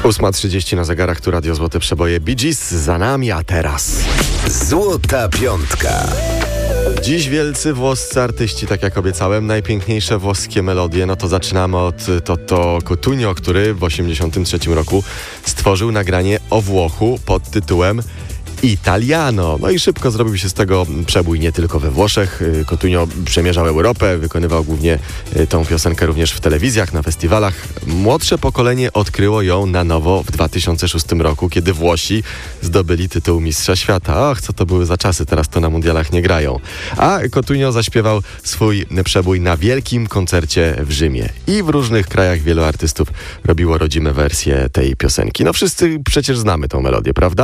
8:30 na zegarach, tu Radio Złote Przeboje. Bee Gees za nami, a teraz Złota Piątka. dziś wielcy włoscy artyści, tak jak obiecałem, najpiękniejsze włoskie melodie. No to zaczynamy od Toto Cutugno, który w 1983 roku stworzył nagranie o Włochu pod tytułem Italiano. No i szybko zrobił się z tego przebój nie tylko we Włoszech. Cutugno przemierzał Europę, wykonywał głównie tą piosenkę również w telewizjach, na festiwalach. Młodsze pokolenie odkryło ją na nowo w 2006 roku, kiedy Włosi zdobyli tytuł Mistrza Świata. Och, co to były za czasy, teraz to na mundialach nie grają. A Cutugno zaśpiewał swój przebój na wielkim koncercie w Rzymie. I w różnych krajach wielu artystów robiło rodzime wersje tej piosenki. No wszyscy przecież znamy tą melodię, prawda?